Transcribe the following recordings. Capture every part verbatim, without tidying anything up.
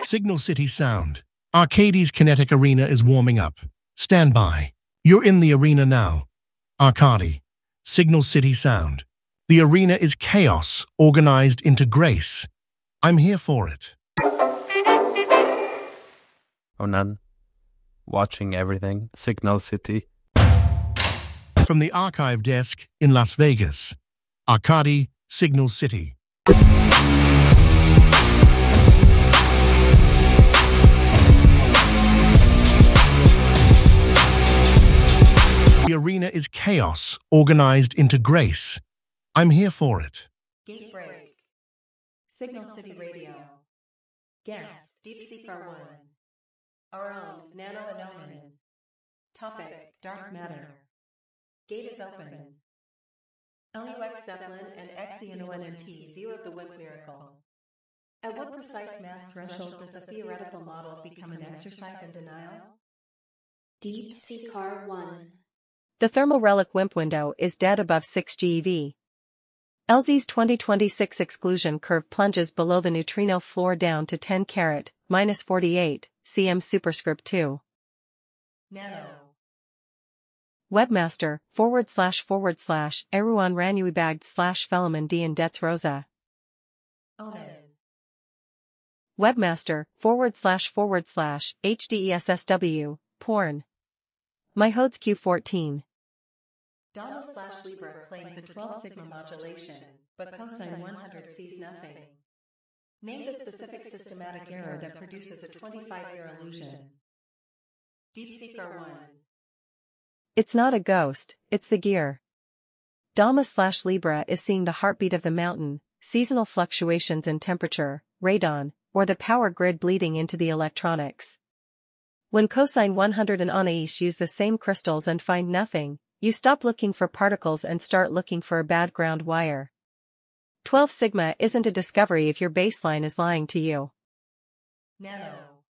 Signal City Sound. Arcades Kinetic Arena is warming up. Stand by. You're in the arena now. Arcade. Signal City Sound. The arena is chaos organized into grace. I'm here for it. Onan. Watching everything. Signal City. From the archive desk in Las Vegas. Arcade, Signal City. The arena is chaos organized into grace. I'm here for it. Gate break. Signal City Radio. Guest, DeepSeeker one. Our own, Nano Anomanin. Topic, Dark Matter. Gate is open. L U X Zeppelin and X E N O N N T zeroed the WIMP miracle. At what precise mass threshold does the theoretical model become an exercise in denial? DeepSeeker one. The thermal relic WIMP window is dead above six G eV. L Z's twenty twenty-six exclusion curve plunges below the neutrino floor down to ten carat, minus forty-eight, cm superscript two. Nano. Webmaster, forward slash forward slash, Eruan Ranuibagged slash Felaman Dian Dets Rosa. Omen. Webmaster, forward slash forward slash, H D E S S W, porn. MyHodes Q fourteen. Dama slash Libra claims a twelve sigma modulation, but cosine one hundred sees nothing. Name the specific systematic error that produces a twenty-five year illusion. DeepSeeker one. It's not a ghost, it's the gear. Dama slash Libra is seeing the heartbeat of the mountain, seasonal fluctuations in temperature, radon, or the power grid bleeding into the electronics. When cosine one hundred and Anais use the same crystals and find nothing, you stop looking for particles and start looking for a bad ground wire. twelve sigma isn't a discovery if your baseline is lying to you. Nano.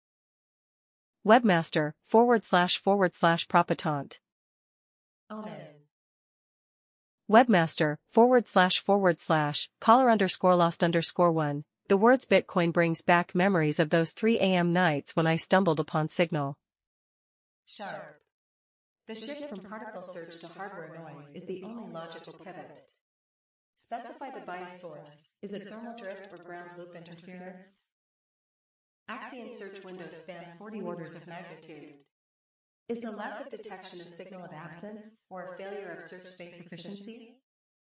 Webmaster, forward slash forward slash propetant. Omen. Webmaster, forward slash forward slash, caller underscore lost underscore one. The words Bitcoin brings back memories of those three A M nights when I stumbled upon Signal. Sharp. The shift from particle search to hardware noise is the only logical pivot. Specify the bias source. Is it thermal drift or ground loop interference? Axion search windows span forty orders of magnitude. Is the lack of detection a signal of absence or a failure of search space efficiency?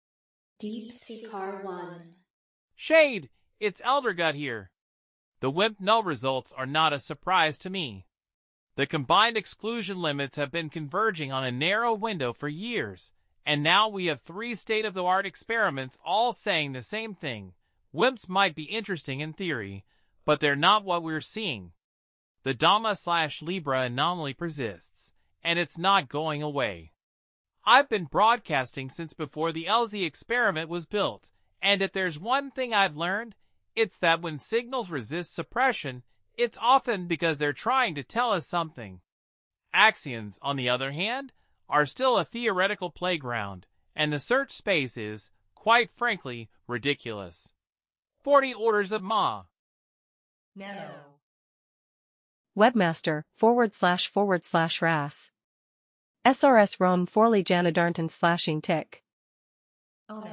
DeepSeeker one. Shade! It's Eldergut here. The WIMP null results are not a surprise to me. The combined exclusion limits have been converging on a narrow window for years, and now we have three state-of-the-art experiments all saying the same thing. WIMPs might be interesting in theory, but they're not what we're seeing. The Dama slash Libra anomaly persists, and it's not going away. I've been broadcasting since before the L Z experiment was built, and if there's one thing I've learned, it's that when signals resist suppression, it's often because they're trying to tell us something. Axions, on the other hand, are still a theoretical playground, and the search space is, quite frankly, ridiculous. Forty orders of Ma. Nano. Webmaster, forward slash forward slash ras. S R S Ron Forley Janadarnton slashing tick. Omen.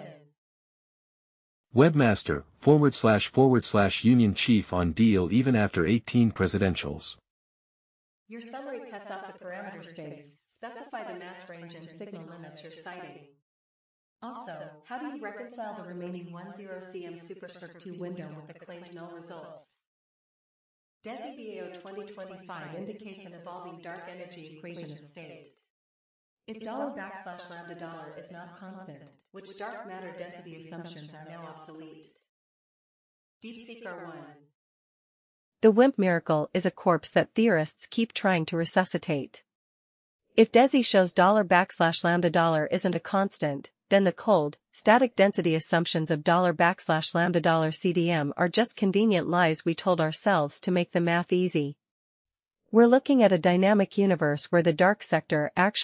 Webmaster, forward slash forward slash Union Chief on deal even after eighteen presidentials. Your summary cuts off the parameter space. Specify the mass range and signal limits you're citing. Also, how do you reconcile the remaining ten cm superscript two window with the claimed null results? DESI B A O twenty twenty-five indicates an evolving dark energy equation of state. If dollar backslash lambda dollar is not constant, which dark matter density assumptions are now obsolete? DeepSeeker one. The WIMP miracle is a corpse that theorists keep trying to resuscitate. If DESI shows dollar backslash lambda dollar isn't a constant, then the cold, static density assumptions of dollar backslash lambda dollar C D M are just convenient lies we told ourselves to make the math easy. We're looking at a dynamic universe where the dark sector actually